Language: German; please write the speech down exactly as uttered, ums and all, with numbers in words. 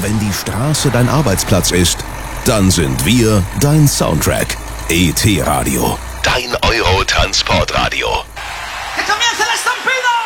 Wenn die Straße dein Arbeitsplatz ist, dann sind wir dein Soundtrack. E T Radio, dein Euro-Transportradio. ¡Que comience la estampida!